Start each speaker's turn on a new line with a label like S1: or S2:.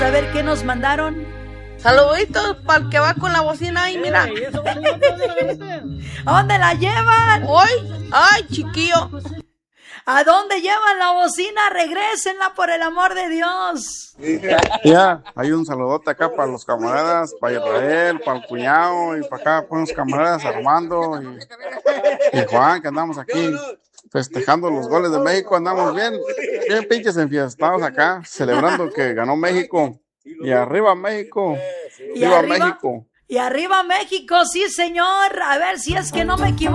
S1: A ver qué nos mandaron.
S2: Saluditos para el que va con la bocina ahí, mira.
S1: ¿A dónde la llevan?
S2: Hoy, ay, chiquillo.
S1: ¿A dónde llevan la bocina? Regrésenla por el amor de Dios.
S3: Ya, hay un saludote acá para los camaradas, para Israel, para el cuñado y para acá, para los camaradas Armando y Juan, que andamos aquí festejando los goles de México. Andamos bien pinches enfiestados acá, celebrando que ganó México. Y arriba México,
S1: Y
S3: viva
S1: arriba,
S3: México.
S1: Y arriba México, sí señor. A ver si es que no me equivoco.